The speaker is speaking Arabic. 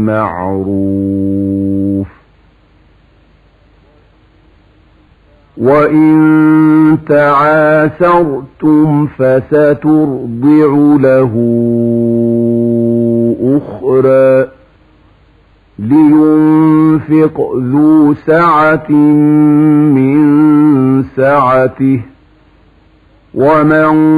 بِالْمَعْرُوفِ وَإِن تَعَاسَرْتُمْ فَسَتُرْضِعُ لَهُ أُخْرَى لِيُنْفِقْ ذُو سَعَةٍ مِّن سَعَتِهِ وَمَن